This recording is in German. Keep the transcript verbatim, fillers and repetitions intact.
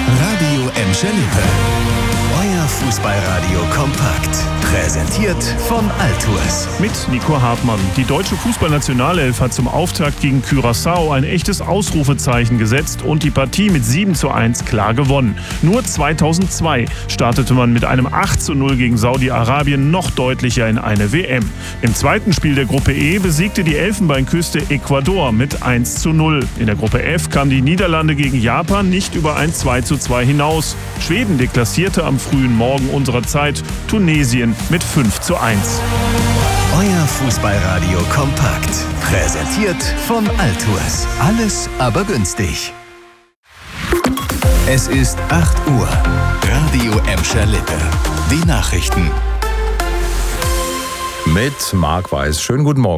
Radio Emscher Lippe. Euer Fußballradio kompakt. Präsentiert von Altours. Mit Nico Hartmann. Die deutsche Fußballnationalelf hat zum Auftakt gegen Curaçao ein echtes Ausrufezeichen gesetzt und die Partie mit sieben zu eins klar gewonnen. Nur zweitausendzwei startete man mit einem acht zu null gegen Saudi-Arabien noch deutlicher in eine W M. Im zweiten Spiel der Gruppe E besiegte die Elfenbeinküste Ecuador mit eins zu null. In der Gruppe F kamen die Niederlande gegen Japan nicht über ein zwei zu zwei hinaus. Schweden deklassierte am frühen Morgen unserer Zeit Tunesien mit fünf zu eins. Euer Fußballradio kompakt. Präsentiert von Altours. Alles aber günstig. Es ist acht Uhr. Radio Emscher Lippe. Die Nachrichten. Mit Marc Weiß. Schönen guten Morgen.